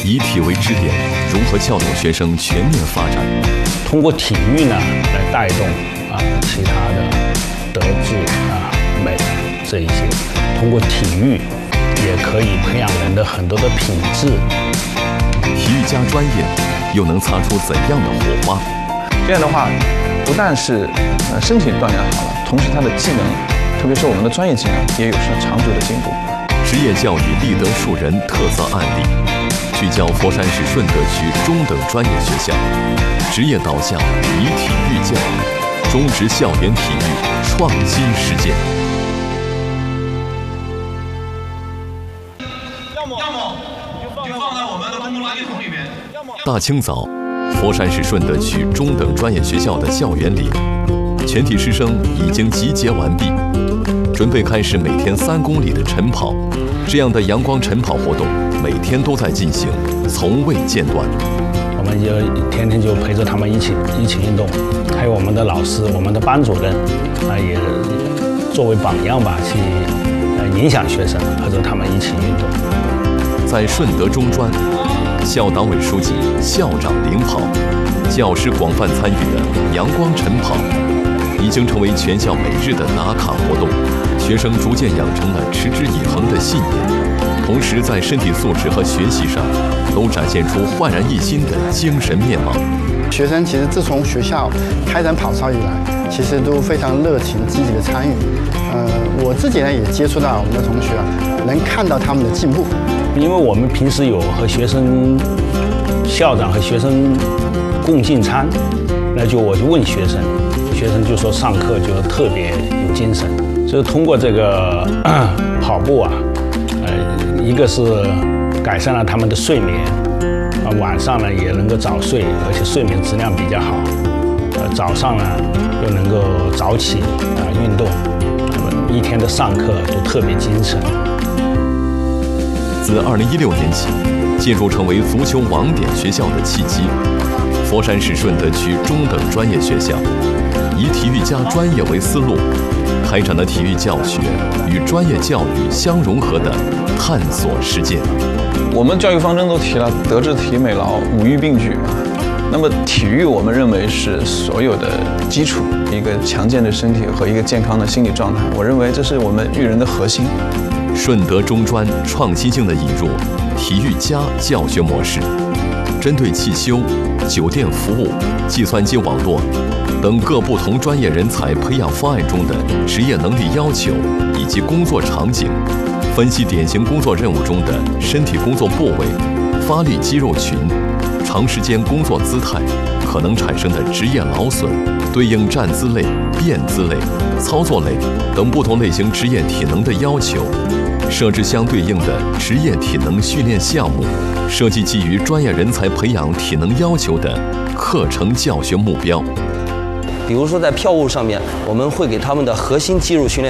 以体为支点，如何教导学生全面发展？ 通过体育呢来带动其他的德智美这一些，通过体育也可以培养人的很多的品质。 体育加专业又能擦出怎样的火花？ 这样的话，不但是身体锻炼好了，同时他的技能，特别是我们的专业技能，也有长足的进步。 职业教育立德树人特色案例，聚焦佛山市顺德区中等专业学校，职业导向，以体育教育，中职校园体育创新实践。 要么就放在我们的公共垃圾桶里面。 大清早，佛山市顺德区中等专业学校的校园里，全体师生已经集结完毕，准备开始每天3公里的晨跑。这样的阳光晨跑活动每天都在进行，从未间断。 我们就天天就陪着他们一起运动，还有我们的老师、我们的班主任也作为榜样吧，去影响学生，和着他们一起运动。 在顺德中专，校党委书记、校长领跑，教师广泛参与的阳光晨跑，已经成为全校每日的打卡活动。学生逐渐养成了持之以恒的信念，同时在身体素质和学习上都展现出焕然一新的精神面貌。 学生其实自从学校开展跑操以来，其实都非常热情积极的参与。我自己呢也接触到我们的同学能看到他们的进步。 因为我们平时有和学生、校长和学生共进餐，我就问学生，学生就说上课就特别有精神。就是通过这个跑步一个是改善了他们的睡眠，晚上呢也能够早睡，而且睡眠质量比较好。早上呢又能够早起运动，一天的上课都特别精神。 自2016年起，进入成为足球网点学校的契机，佛山市顺德区中等专业学校以体育加专业为思路，开展了体育教学与专业教育相融合的探索实践。 我们教育方针都提了德智体美劳5育并举，那么体育我们认为是所有的基础，一个强健的身体和一个健康的心理状态，我认为这是我们育人的核心。 顺德中专创新性的引入体育加教学模式，针对汽修、酒店服务、计算机网络等各不同专业人才培养方案中的职业能力要求以及工作场景，分析典型工作任务中的身体工作部位、发力肌肉群、长时间工作姿态可能产生的职业劳损，对应站姿类、变姿类、操作类等不同类型职业体能的要求，设置相对应的职业体能训练项目，设计基于专业人才培养体能要求的课程教学目标。 比如说在票务上面，我们会给他们的核心肌肉训练